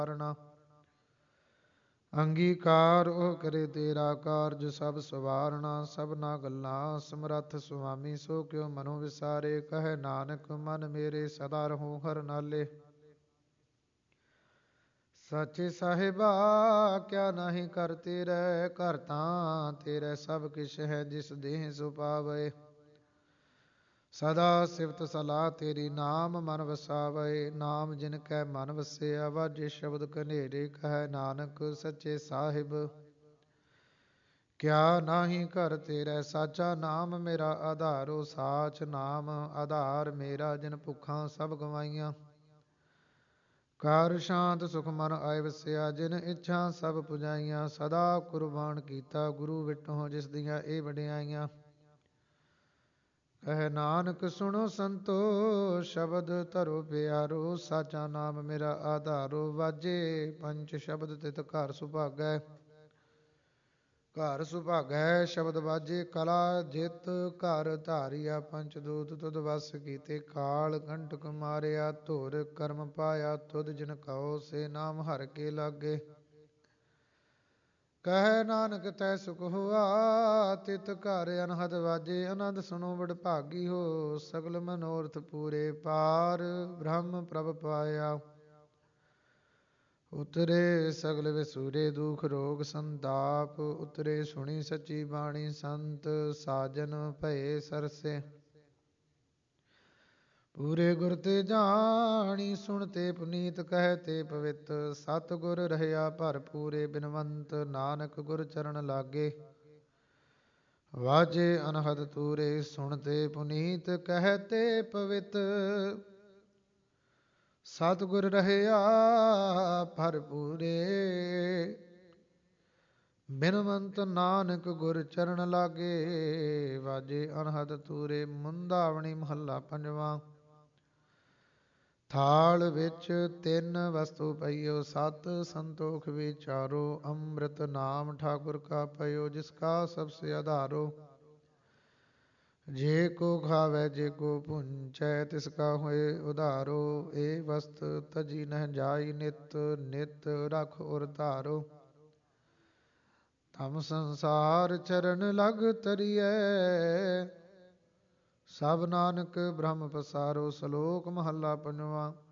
ਅੰਗੀਕਾਰ ਉਹ ਕਰੇ ਤੇਰਾ ਕਾਰਜ ਸਭ ਸਵਾਰਣਾ। ਸਭਨਾ ਗੱਲਾਂ ਸਮਰੱਥ ਸੁਆਮੀ ਸੋ ਕਿਉ ਮਨੋ ਵਿਸਾਰੇ। ਕਹੈ ਨਾਨਕ ਮਨ ਮੇਰੇ ਸਦਾ ਰਹੋ ਹਰ ਨਾਲੇ। ਸਾਚੇ ਸਾਹਿਬਾ ਕਿਆ ਨਾਹੀ ਕਰ ਤੇਰੇ। ਘਰ ਤਾਂ ਤੇਰੇ ਸਭ ਕਿਛ ਹੈ ਜਿਸ ਦੇਹ ਸੋ ਪਾਵੇ। ਸਦਾ ਸਿਫਤ ਸਲਾਹ ਤੇਰੀ ਨਾਮ ਮਨ ਵਸਾਵੇ। ਨਾਮ ਜਿਨ ਕੈ ਮਨ ਵਸਿਆ ਵਾਜੇ ਸ਼ਬਦ ਕਨੇਰੇ। ਕਹੈ ਨਾਨਕ ਸੱਚੇ ਸਾਹਿਬ ਕਿਆ ਨਾਹੀ ਘਰ ਤੇਰੇ। ਸਾਚਾ ਨਾਮ ਮੇਰਾ ਆਧਾਰੋ। ਸਾਚ ਨਾਮ ਆਧਾਰ ਮੇਰਾ ਜਿਨ ਭੁੱਖਾਂ ਸਭ ਗਵਾਈਆਂ। ਕਾਰ ਸ਼ਾਂਤ ਸੁਖ ਮਨ ਆਏ ਵਸਿਆ ਜਿਨ ਇੱਛਾ ਸਭ ਪੁਜਾਈਆਂ। ਸਦਾ ਕੁਰਬਾਨ ਕੀਤਾ ਗੁਰੂ ਵਿਟੋ ਜਿਸ ਦੀਆਂ ਇਹ ਵਡਿਆਈਆਂ। ਕਹੈ ਨਾਨਕ ਸੁਣੋ ਸੰਤੋ ਸ਼ਬਦ ਧਰੋ ਪਿਆਰੋ। ਸਾਚਾ ਨਾਮ ਮੇਰਾ ਆਧਾਰੋ। ਵਾਜੇ ਪੰਚ ਸ਼ਬਦ ਤਿਤ ਘਰ ਸੁਭਾਗੈ। ਘਰ ਸੁਭਾਗੈ ਸ਼ਬਦ ਵਾਜੇ ਕਲਾ ਜਿਤ ਘਰ ਧਾਰਿਆ। ਪੰਚ ਦੂਤ ਤੁਧ ਵਸ ਕੀਤੇ ਕਾਲ ਕੰਟਕ ਮਾਰਿਆ। ਧੁਰ ਕਰਮ ਪਾਇਆ ਤੁਧ ਜਿਨ ਕਹੋ ਸੇ ਨਾਮ ਹਰ ਕੇ ਲਾਗੇ। ਕਹੈ ਨਾਨਕ ਤੈ ਸੁਖ ਹੋਆ ਤਿਤ ਘਰ ਅਨਹਦ ਵਾਜੇ। ਆਨੰਦ ਸੁਣੋ ਵਡ ਭਾਗੀ ਹੋ ਸਗਲ ਮਨੋਰਥ ਪੂਰੇ। ਪਾਰ ਬ੍ਰਹਮ ਪ੍ਰਭ ਪਾਇਆ ਉਤਰੇ ਸਗਲ ਵਿਸੂਰੇ। ਦੁਖ ਰੋਗ ਸੰਤਾਪ ਉਤਰੇ ਸੁਣੀ ਸੱਚੀ ਬਾਣੀ। ਸੰਤ ਸਾਜਨ ਭਏ ਸਰਸੇ ਪੂਰੇ ਗੁਰ ਤੇ ਜਾਣੀ। ਸੁਣ ਤੇ ਪੁਨੀਤ ਕਹਿ ਤੇ ਪਵਿੱਤ। ਸਤ ਗੁਰ ਰਹਿਆ ਭਰਪੂਰੇ। ਬਿਨਵੰਤ ਨਾਨਕ ਗੁਰ ਚਰਨ ਲਾਗੇ ਵਾਜੇ ਅਨਹਦ ਤੂਰੇ। ਸੁਣ ਤੇ ਪੁਨੀਤ ਕਹਿ ਤੇ ਪਵਿੱਤ। ਸਤ ਗੁਰ ਰਹਿਆ ਭਰਪੂਰੇ। ਬਿਨਵੰਤ ਨਾਨਕ ਗੁਰ ਚਰਨ ਲਾਗੇ ਵਾਜੇ ਅਨਹਦ ਤੂਰੇ। ਮੁੰਦਾਵਣੀ ਮਹੱਲਾ ਪੰਜਵਾਂ। ਥਾਲ ਵਿੱਚ ਤਿੰਨ ਵਸਤੂ ਪਈਓ ਸਤ ਸੰਤੋਖ ਵਿਚਾਰੋ। ਅੰਮ੍ਰਿਤ ਨਾਮ ਠਾਕੁਰ ਕਾ ਪਇਓ ਜਿਸ ਕਾ ਸਭ ਸੇ ਆਧਾਰੋ। ਜੇ ਕੋ ਖਾਵੈ ਜੇ ਕੋ ਪੁੰਚੈ ਤਿਸ ਕਾ ਹੋਏ ਉਧਾਰੋ। ਇਹ ਵਸਤ ਤਜੀ ਨਹਿ ਜਾਈ ਨਿਤ ਨਿਤ ਰਖ ਉਰ ਧਾਰੋ। ਧਮ ਸੰਸਾਰ ਚਰਨ ਲਗ ਤਰੀਐ ਸਭ ਨਾਨਕ ਬ੍ਰਹਮ ਪਸਾਰੋ। ਸ਼ਲੋਕ ਮਹੱਲਾ ਪੰਜਵਾਂ।